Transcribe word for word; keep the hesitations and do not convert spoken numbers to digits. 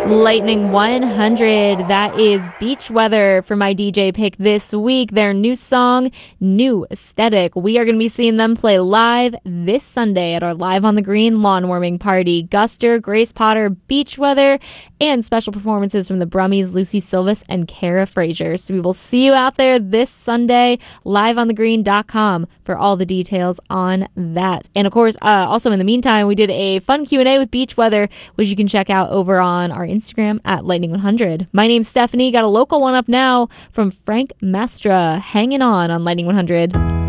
Lightning one hundred, that is Beach Weather for my D J pick this week. Their new song, New Aesthetic. We are going to be seeing them play live this Sunday at our Live on the Green lawn warming party. Guster, Grace Potter, Beach Weather, and special performances from the Brummies, Lucy Silvis, and Kara Frazier. So we will see you out there this Sunday, live on the green dot com for all the details on that. And of course, uh, also in the meantime, we did a fun Q and A with Beach Weather, which you can check out over on our Instagram at Lightning one hundred. My name's Stephanie. Got a local one up now from Frank Mastra. Hanging on on Lightning one hundred.